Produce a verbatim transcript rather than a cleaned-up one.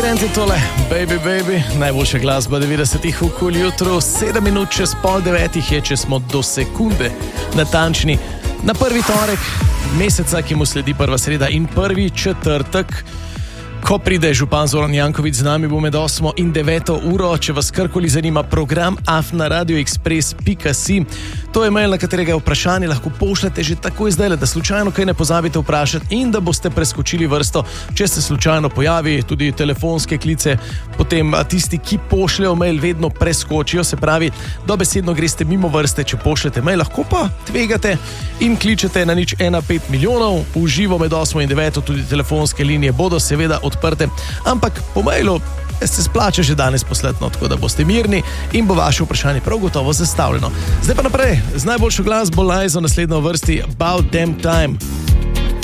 Grant je tole, Baby Baby, najboljša glasba devetdesetih okoli jutro, sedem minut čez pol devetih je, če smo do sekunde natančni. Na prvi torek meseca, ki mu sledi prva sreda in prvi četrtek, ko pride župan Zoran Janković z nami, bo med osmo in deveto uro. Če vas karkoli zanima, program afna radio express pika si. To je mail, na katerega vprašanje lahko pošljete že takoj zdaj, da slučajno kaj ne pozabite vprašati in da boste preskočili vrsto, če se slučajno pojavi. Tudi telefonske klice potem tisti, ki pošljajo mail, vedno preskočijo, se pravi, dobesedno greste mimo vrste, če pošljete mail, lahko pa tvegate in kličete na nič ena pet milijonov. V živo med osmo in deveto tudi telefonske linije bodo seveda odprte, ampak po mailu se splača že danes posletno, tako da boste mirni in bo vaše vprašanje prav gotovo zastavljeno. Zdaj pa naprej z najboljšo glasbo Lizo, naslednjo v vrsti About Damn Time.